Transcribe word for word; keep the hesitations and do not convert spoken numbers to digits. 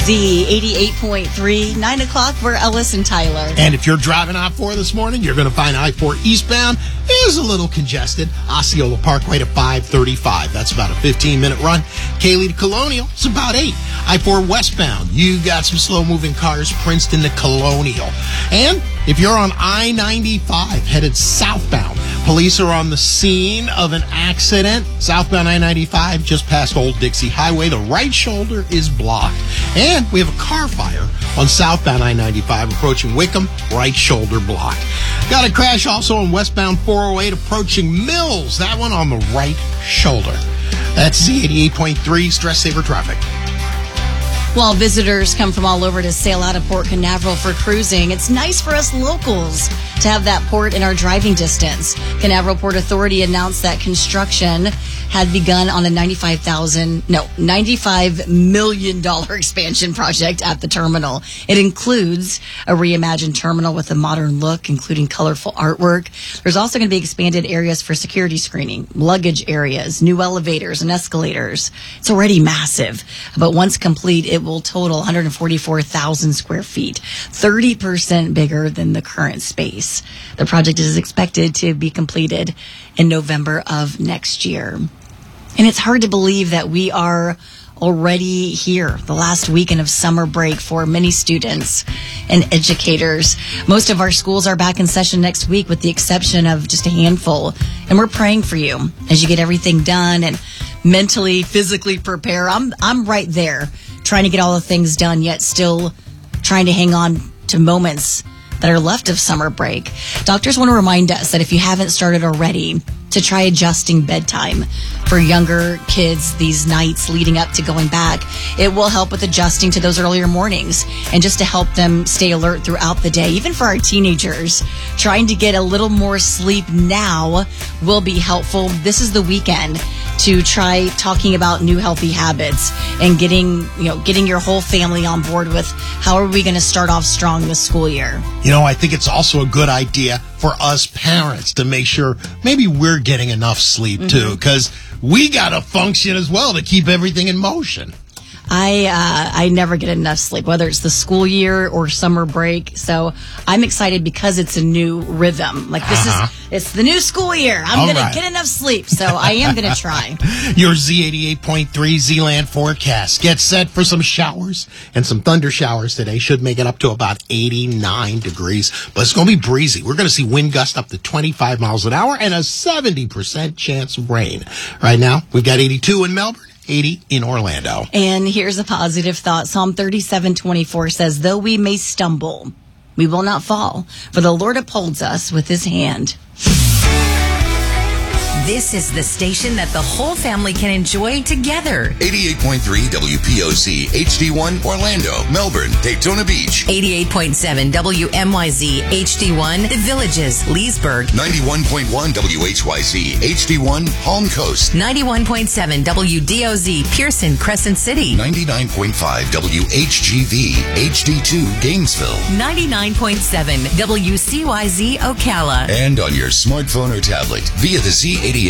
Z eighty-eight point three, nine o'clock for Ellis and Tyler. And if you're driving I four this morning, you're going to find I four eastbound is a little congested. Osceola Parkway to five thirty-five. That's about a fifteen-minute run. Cayley to Colonial, it's about eight. I four westbound, you got some slow-moving cars, Princeton to Colonial. And if you're on I ninety-five headed southbound, police are on the scene of an accident. Southbound I ninety-five just past Old Dixie Highway. The right shoulder is blocked. And we have a car fire on southbound I ninety-five approaching Wickham, right shoulder blocked. Got a crash also on westbound four oh eight approaching Mills. That one on the right shoulder. That's Z eighty-eight point three Stress Saver Traffic. While visitors come from all over to sail out of Port Canaveral for cruising, it's nice for us locals to have that port in our driving distance. Canaveral Port Authority announced that construction had begun on a ninety-five thousand, no, ninety-five million dollars expansion project at the terminal. It includes a reimagined terminal with a modern look, including colorful artwork. There's also going to be expanded areas for security screening, luggage areas, new elevators and escalators. It's already massive, but once complete, it will total one hundred forty-four thousand square feet, thirty percent bigger than the current space. The project is expected to be completed in November of next year. And it's hard to believe that we are already here, the last weekend of summer break for many students and educators. Most of our schools are back in session next week with the exception of just a handful. And we're praying for you as you get everything done and mentally, physically prepare. I'm I'm right there trying to get all the things done, yet still trying to hang on to moments that are left of summer break. Doctors want to remind us that if you haven't started already, to try adjusting bedtime for younger kids these nights leading up to going back. It will help with adjusting to those earlier mornings and just to help them stay alert throughout the day. Even for our teenagers, trying to get a little more sleep now will be helpful. This is the weekend to try talking about new healthy habits and getting, you know, getting your whole family on board with how are we going to start off strong this school year. You know, I think it's also a good idea for us parents to make sure maybe we're getting enough sleep mm-hmm. too, because we got to function as well to keep everything in motion. I uh, I never get enough sleep, whether it's the school year or summer break. So I'm excited because it's a new rhythm. Like this uh-huh. is, it's the new school year. I'm going right. to get enough sleep. So I am going to try. Your Z eighty-eight point three Z-Land forecast. Get set for some showers and some thunder showers today. Should make it up to about eighty-nine degrees. But it's going to be breezy. We're going to see wind gusts up to twenty-five miles an hour and a seventy percent chance of rain. Right now, we've got eighty-two in Melbourne. eighty in Orlando. And here's a positive thought. Psalm thirty-seven twenty-four says, though we may stumble, we will not fall, for the Lord upholds us with his hand. This is the station that the whole family can enjoy together. eighty-eight point three W P O C, H D one, Orlando, Melbourne, Daytona Beach. eighty-eight point seven W M Y Z, H D one, The Villages, Leesburg. ninety-one point one W H Y Z, H D one, Palm Coast. ninety-one point seven W D O Z, Pearson, Crescent City. ninety-nine point five W H G V, H D two, Gainesville. ninety-nine point seven W C Y Z, Ocala. And on your smartphone or tablet via the Z eighty-eight